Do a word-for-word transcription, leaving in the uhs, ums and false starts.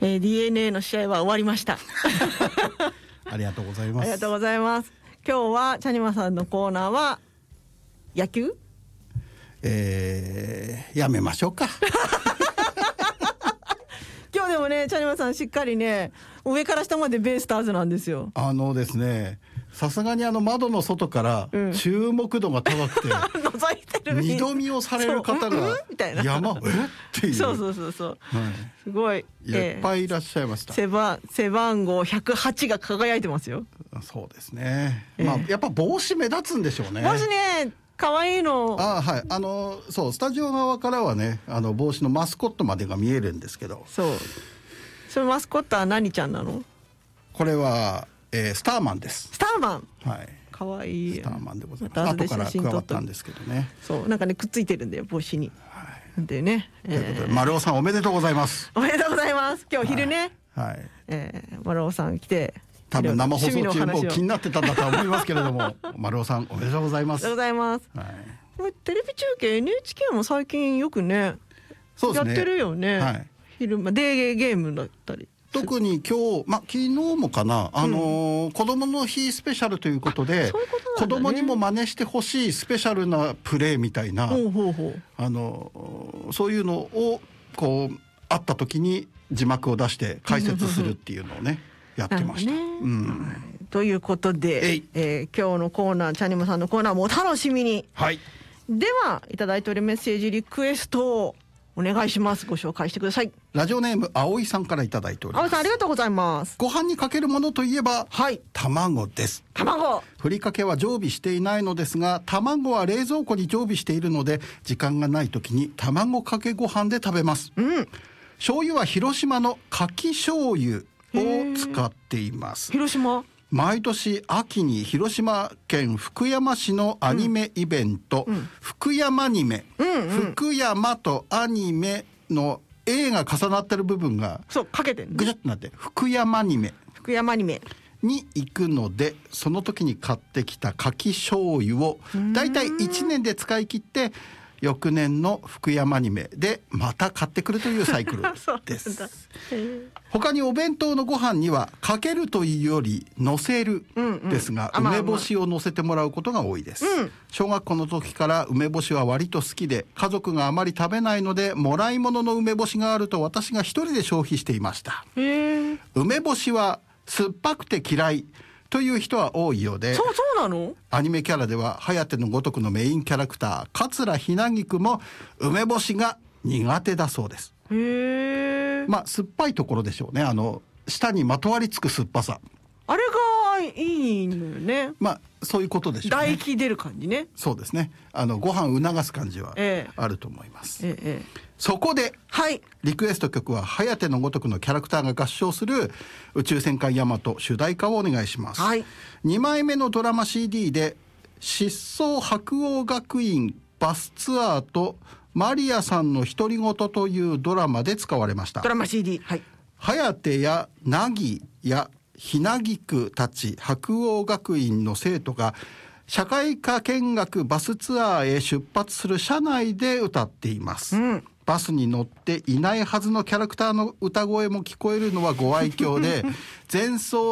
えー、ディーエヌエー の試合は終わりましたありがとうございます。 ありがとうございます。今日はチャニマさんのコーナーは野球、 えー、やめましょうか今日でもねチャニマさんしっかりね上から下までベイスターズなんですよ。 あのですね、さすがにあの窓の外から注目度が高くて、うん、 覗いてる二度見をされる方が山えっていう、 そうそうそうそう、はい、すごいいっぱいいらっしゃいました。 背番背番号ひゃくはちが輝いてますよ。 そうですね、えー、まあやっぱ帽子目立つんでしょうね。 帽子ね可愛いの。 あ、はい、あのそうスタジオ側からはねあの帽子のマスコットまでが見えるんですけど、 そうそのマスコットは何ちゃんなの？ これは、えー、スターマンです。 スターマン、 はい、 かわいい。 スターマンでございます。後から加わったんですけどね。 そうなんかねくっついてるんだよ帽子に、はい、でね、 えー、ということで丸尾さんおめでとうございます。 おめでとうございます。今日昼ね、 はい、はい、 えー、丸尾さん来て多分生放送中も気になってたんだと思いますけれども丸尾さんおめでとうございます。 おめでとうございます、はい、テレビ中継 エヌエイチケー も最近よくね、そうですね、やってるよね、はい、昼間デーゲームだったり、 特に今日、まあ、昨日もかな、あのーうん、子どもの日スペシャルということで、そういうことなんだね、子どもにも真似してほしいスペシャルなプレーみたいな、ほうほうほう、あのー、そういうのをこうあった時に字幕を出して解説するっていうのをねやってました、ね、うん、 ということで、えー、今日のコーナーチャニムさんのコーナーもお楽しみに、はい、ではいただいておるメッセージリクエストをお願いします。ご紹介してください。 ラジオネーム葵さんからいただいております。 葵さんありがとうございます。 ご飯にかけるものといえば、はい、卵です。 卵、 ふりかけは常備していないのですが、卵は冷蔵庫に常備しているので時間がない時に卵かけご飯で食べます、うん、醤油は広島のかき醤油を使っています。 広島、 毎年秋に広島県福山市のアニメイベント、うん、福山アニメ、うんうん、福山とアニメの A が重なってる部分がそうかけてぐちゃっとなって福山アニメ福山アニメに行くので、その時に買ってきたかき醤油をだいたいいちねんで使い切って翌年の福山アニメでまた買ってくるというサイクルです他にお弁当のご飯にはかけるというよりのせるですが、うんうん、梅干しをのせてもらうことが多いです、うん、小学校の時から梅干しは割と好きで、家族があまり食べないのでもらい物の梅干しがあると私が一人で消費していました。へー、梅干しは酸っぱくて嫌いという人は多いようで、 そうそうなの？ アニメキャラでは颯のごとくのメインキャラクター桂ひなぎくも梅干しが苦手だそうです。へー、まあ酸っぱいところでしょうね。あの舌にまとわりつく酸っぱさ、あれがいいのよね。まあそういうことでしょうね。唾液出る感じね。そうですね。あのご飯促す感じはあると思います、ええええ、そこで、はい、リクエスト曲は颯のごとくのキャラクターが合唱する宇宙戦艦ヤマト主題歌をお願いします、はい、にまいめのドラマ シーディー で失踪白鸚学院バスツアーとマリアさんの独り言というドラマで使われました。ドラマ シーディー、はい、颯や凪やひなぎくたち白鸚学院の生徒が社会科見学バスツアーへ出発する車内で歌っています、うん、バスに乗っていないはずのキャラクターの歌声も聞こえるのはご愛嬌で前奏